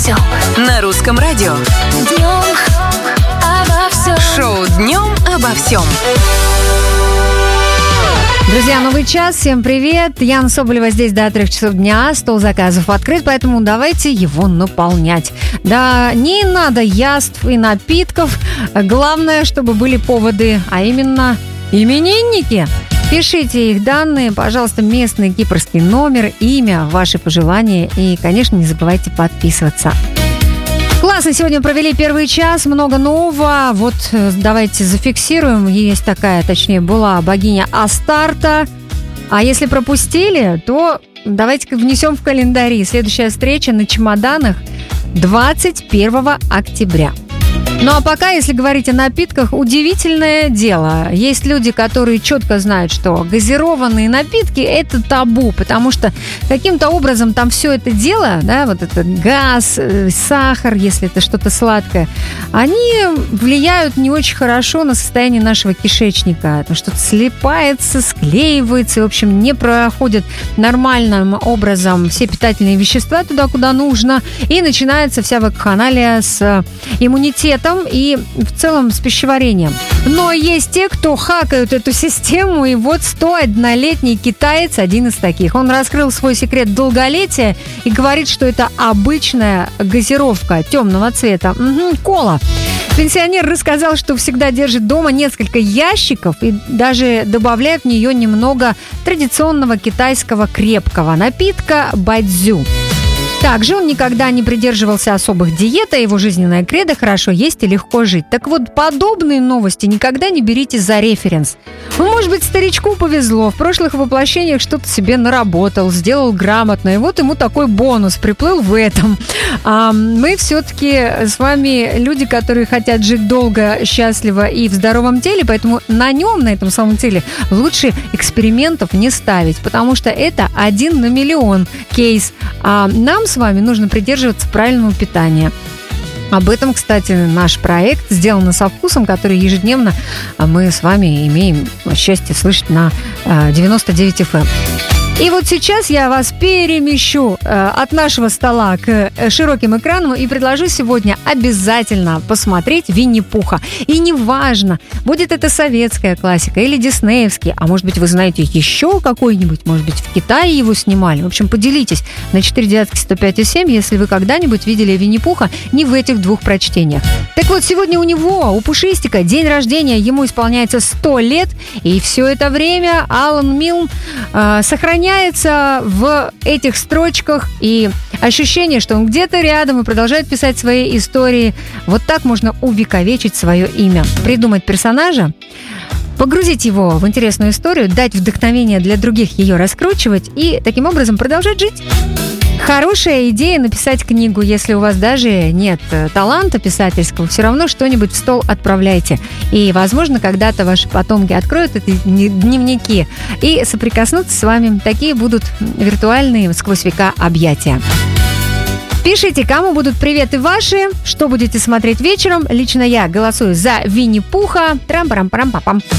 На русском радио. Днем обо всем. Шоу «Днем обо всем». Друзья, новый час. Всем привет. Яна Соболева здесь до 3 часов дня. Стол заказов открыт, поэтому давайте его наполнять. Да, не надо яств и напитков. Главное, чтобы были поводы, а именно именинники. Пишите их данные, пожалуйста, местный кипрский номер, имя, ваши пожелания и, конечно, не забывайте подписываться. Классно сегодня провели первый час, много нового. Вот давайте зафиксируем. Есть такая, точнее, была богиня Астарта. А если пропустили, то давайте внесем в календари. Следующая встреча на чемоданах 21 октября. Ну а пока, если говорить о напитках, удивительное дело. Есть люди, которые четко знают, что газированные напитки – это табу, потому что каким-то образом там все это дело, да, вот это газ, сахар, если это что-то сладкое, они влияют не очень хорошо на состояние нашего кишечника. Что-то слипается, склеивается, и, в общем, не проходят нормальным образом все питательные вещества туда, куда нужно, и начинается вся вакханалия с иммунитетом и в целом с пищеварением. Но есть те, кто хакают эту систему, и вот 101-летний китаец один из таких. Он раскрыл свой секрет долголетия и говорит, что это обычная газировка темного цвета. Кола. Пенсионер рассказал, что всегда держит дома несколько ящиков и даже добавляет в нее немного традиционного китайского крепкого напитка бадзю. Также он никогда не придерживался особых диет, а его жизненная кредо – хорошо есть и легко жить. Так вот, подобные новости никогда не берите за референс. Может быть, старичку повезло, в прошлых воплощениях что-то себе наработал, сделал грамотно, и вот ему такой бонус приплыл в этом. А мы все-таки с вами люди, которые хотят жить долго, счастливо и в здоровом теле, поэтому на этом самом теле, лучше экспериментов не ставить, потому что это 1 на миллион кейс. А нам с вами нужно придерживаться правильного питания. Об этом, кстати, наш проект «Сделано со вкусом», который ежедневно мы с вами имеем счастье слышать на 99 FM. И вот сейчас я вас перемещу от нашего стола к широким экранам и предложу сегодня обязательно посмотреть «Винни-Пуха». И неважно, будет это советская классика или диснеевский, а может быть, вы знаете еще какой-нибудь, может быть, в Китае его снимали. В общем, поделитесь на 495,7, если вы когда-нибудь видели «Винни-Пуха» не в этих двух прочтениях. Так вот, сегодня у Пушистика, день рождения, ему исполняется 100 лет, и все это время Алан Милн сохраняется в этих строчках, и ощущение, что он где-то рядом и продолжает писать свои истории. Вот так можно увековечить свое имя. Придумать персонажа, погрузить его в интересную историю, дать вдохновение для других ее раскручивать и таким образом продолжать жить. Хорошая идея написать книгу. Если у вас даже нет таланта писательского, все равно что-нибудь в стол отправляйте. И, возможно, когда-то ваши потомки откроют эти дневники и соприкоснутся с вами. Такие будут виртуальные сквозь века объятия. Пишите, кому будут приветы ваши, что будете смотреть вечером. Лично я голосую за Винни-Пуха. Трам-парам-парам-папам.